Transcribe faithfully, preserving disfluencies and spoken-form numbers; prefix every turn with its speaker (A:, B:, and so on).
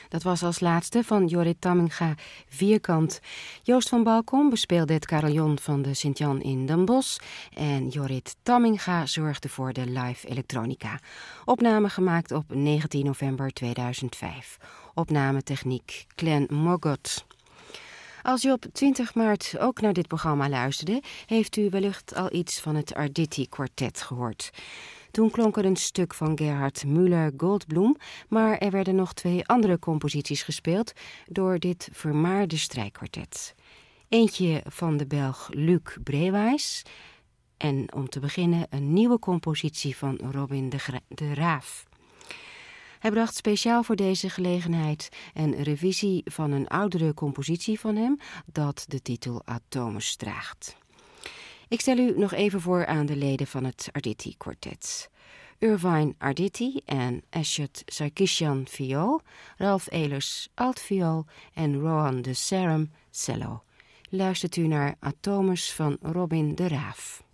A: Dat was als laatste van Jorrit Tamminga Vierkant. Joost van Balkom bespeelde het carillon van de Sint-Jan in Den Bosch en Jorrit Tamminga zorgde voor de live elektronica. Opname gemaakt op negentien november tweeduizend vijf. Opnametechniek Glenn Moggot. Als u op twintig maart ook naar dit programma luisterde, heeft u wellicht al iets van het Arditi Quartet gehoord. Toen klonk er een stuk van Gerhard Müller-Goldbloem, maar er werden nog twee andere composities gespeeld door dit vermaarde strijkkwartet. Eentje van de Belg Luc Brewijs en om te beginnen een nieuwe compositie van Robin de, Gra- de Raaf. Hij bracht speciaal voor deze gelegenheid een revisie van een oudere compositie van hem dat de titel Atomus draagt. Ik stel u nog even voor aan de leden van het Arditi Quartet. Irvine Arditi en Eshet Sarkisyan viool, Ralph Ehlers altviool en Rohan de Sarum cello. Luistert u naar Atomus van Robin de Raaf.